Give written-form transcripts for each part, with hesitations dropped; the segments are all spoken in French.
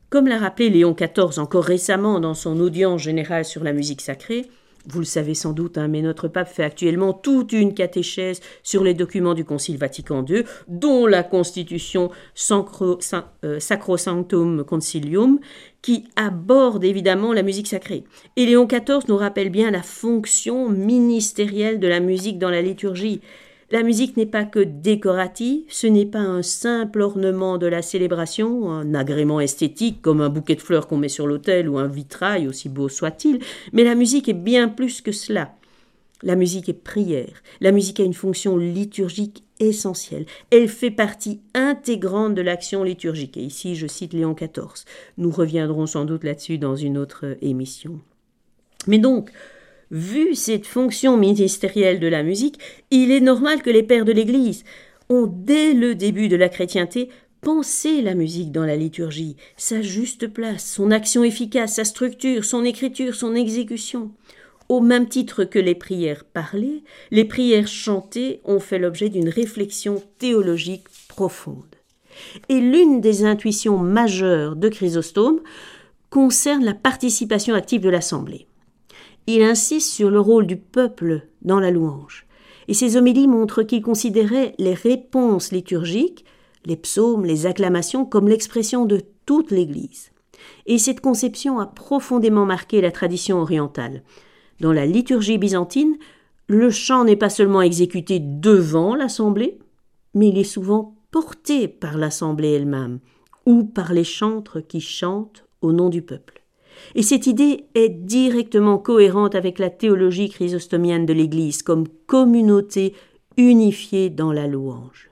Comme l'a rappelé Léon XIV encore récemment dans son audience générale sur la musique sacrée, vous le savez sans doute, mais notre pape fait actuellement toute une catéchèse sur les documents du Concile Vatican II, dont la Constitution Sacrosanctum Concilium, qui aborde évidemment la musique sacrée. Et Léon XIV nous rappelle bien la fonction ministérielle de la musique dans la liturgie. La musique n'est pas que décorative, ce n'est pas un simple ornement de la célébration, un agrément esthétique comme un bouquet de fleurs qu'on met sur l'autel ou un vitrail, aussi beau soit-il, mais la musique est bien plus que cela. La musique est prière, la musique a une fonction liturgique essentielle, elle fait partie intégrante de l'action liturgique, et ici je cite Léon XIV, nous reviendrons sans doute là-dessus dans une autre émission. Mais donc, vu cette fonction ministérielle de la musique, il est normal que les pères de l'Église ont, dès le début de la chrétienté, pensé la musique dans la liturgie, sa juste place, son action efficace, sa structure, son écriture, son exécution. Au même titre que les prières parlées, les prières chantées ont fait l'objet d'une réflexion théologique profonde. Et l'une des intuitions majeures de Chrysostome concerne la participation active de l'Assemblée. Il insiste sur le rôle du peuple dans la louange. Et ses homélies montrent qu'il considérait les réponses liturgiques, les psaumes, les acclamations, comme l'expression de toute l'Église. Et cette conception a profondément marqué la tradition orientale. Dans la liturgie byzantine, le chant n'est pas seulement exécuté devant l'assemblée, mais il est souvent porté par l'assemblée elle-même, ou par les chantres qui chantent au nom du peuple. Et cette idée est directement cohérente avec la théologie chrysostomienne de l'Église comme communauté unifiée dans la louange.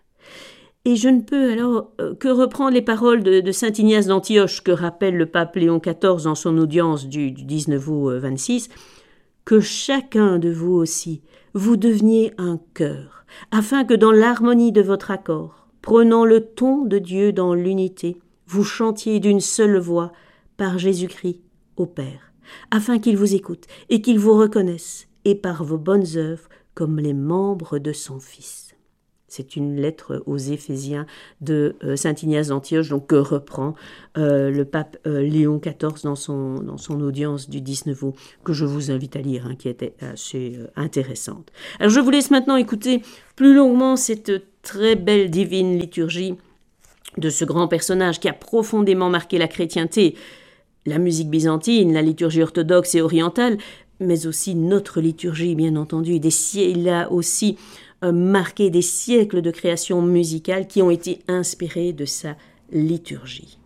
Et je ne peux alors que reprendre les paroles de saint Ignace d'Antioche que rappelle le pape Léon XIV dans son audience du 19 août 26, que chacun de vous aussi, vous deveniez un chœur, afin que dans l'harmonie de votre accord, prenant le ton de Dieu dans l'unité, vous chantiez d'une seule voix par Jésus-Christ au Père, afin qu'il vous écoute et qu'il vous reconnaisse, et par vos bonnes œuvres comme les membres de son Fils. C'est une lettre aux Éphésiens de saint Ignace d'Antioche, donc que reprend le pape Léon XIV dans son audience du 19 août, que je vous invite à lire, qui était assez intéressante. Alors je vous laisse maintenant écouter plus longuement cette très belle divine liturgie de ce grand personnage qui a profondément marqué la chrétienté, la musique byzantine, la liturgie orthodoxe et orientale, mais aussi notre liturgie, bien entendu. Il a aussi marqué des siècles de création musicale qui ont été inspirés de sa liturgie.